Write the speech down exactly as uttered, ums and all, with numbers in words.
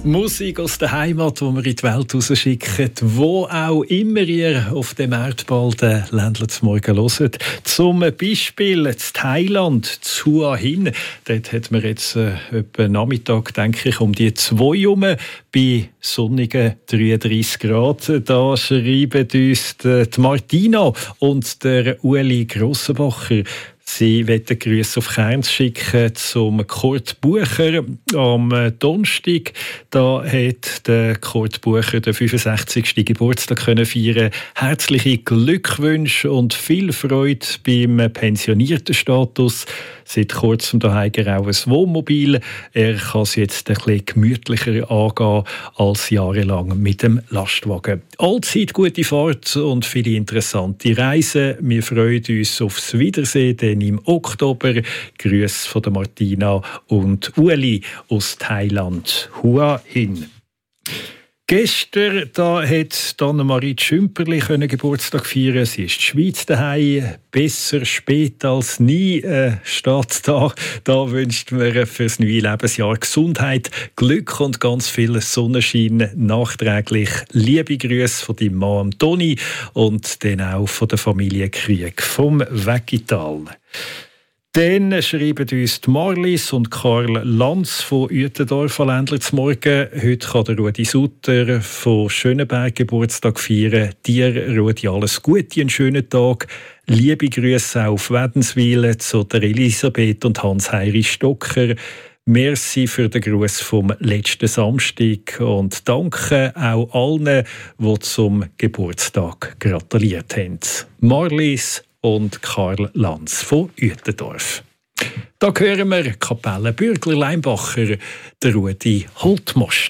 Musik aus der Heimat, die wir in die Welt rausschicken, wo auch immer ihr auf dem Erdball den Ländler zum Morgen hört. Zum Beispiel in Thailand, zu Hua Hin. Dort hat man jetzt äh, etwa Nachmittag, denke ich, um die zwei herum bei sonnigen dreiunddreissig Grad. Da schreiben uns die Martina und der Ueli Grossenbacher. Sie wollen Grüße auf Kerns schicken zum Kurt Bucher am Donnerstag. Da hat der Kurt Bucher den fünfundsechzigsten Geburtstag können feiern. Herzliche Glückwünsche und viel Freude beim pensionierten Status. Seit kurzem daheim auch ein Wohnmobil. Er kann es jetzt ein bisschen gemütlicher angehen als jahrelang mit dem Lastwagen. Allzeit gute Fahrt und viele interessante Reisen. Wir freuen uns aufs Wiedersehen denn im Oktober. Grüße von der Martina und Ueli aus Thailand. Hua Hin. Gestern da hat Anne-Marie Schümperli Geburtstag feiern. Sie ist die Schweiz daheim. Besser spät als nie äh, steht da. Da wünscht man für das neue Lebensjahr Gesundheit, Glück und ganz viel Sonnenschein. Nachträglich liebe Grüße von deinem Mann Toni und dann auch von der Familie Krieg vom Weggital. Dann schreiben uns die Marlies und Karl Lanz von Uetendorf an Ländler zum Morgen. Heute kann der Rudi Sutter von Schönenberg Geburtstag feiern. Dir, Rudi, alles Gute, einen schönen Tag. Liebe Grüße auf Wädenswil zu der Elisabeth und Hans-Heiri Stocker. Merci für den Gruß vom letzten Samstag und danke auch allen, die zum Geburtstag gratuliert haben. Marlies und Karl Lanz von Uetendorf. Da hören wir Kapelle Bürgler Leimbacher, der Rudi Holtmost.